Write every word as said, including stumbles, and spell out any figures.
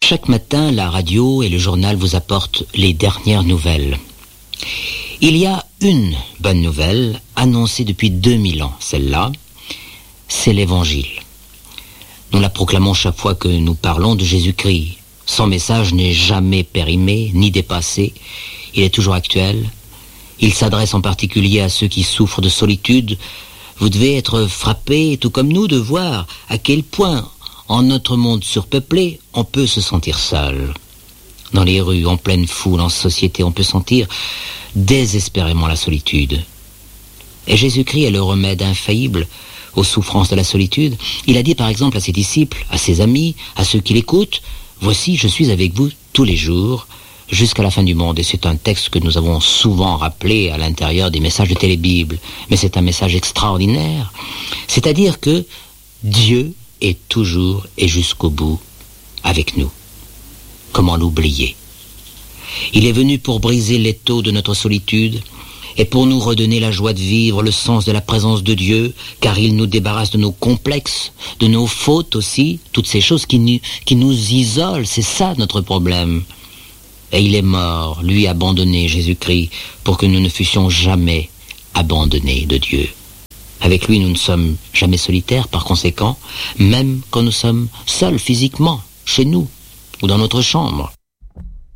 Chaque matin, la radio et le journal vous apportent les dernières nouvelles. Il y a une bonne nouvelle, annoncée depuis deux mille ans, celle-là, c'est l'Évangile. Nous la proclamons chaque fois que nous parlons de Jésus-Christ. Son message n'est jamais périmé, ni dépassé, il est toujours actuel. Il s'adresse en particulier à ceux qui souffrent de solitude. Vous devez être frappés, tout comme nous, de voir à quel point, en notre monde surpeuplé, on peut se sentir seul. Dans les rues, en pleine foule, en société, on peut sentir désespérément la solitude. Et Jésus-Christ est le remède infaillible aux souffrances de la solitude. Il a dit par exemple à ses disciples, à ses amis, à ceux qui l'écoutent, « Voici, je suis avec vous tous les jours, jusqu'à la fin du monde. » Et c'est un texte que nous avons souvent rappelé à l'intérieur des messages de Télébible. Mais c'est un message extraordinaire. C'est-à-dire que Dieu est toujours et jusqu'au bout avec nous. Comment l'oublier? Il est venu pour briser l'étau de notre solitude et pour nous redonner la joie de vivre, le sens de la présence de Dieu, car il nous débarrasse de nos complexes, de nos fautes aussi, toutes ces choses qui nous, qui nous isolent, c'est ça notre problème. Et il est mort, lui abandonné, Jésus-Christ, pour que nous ne fussions jamais abandonnés de Dieu. Avec lui, nous ne sommes jamais solitaires, par conséquent, même quand nous sommes seuls physiquement, chez nous ou dans notre chambre.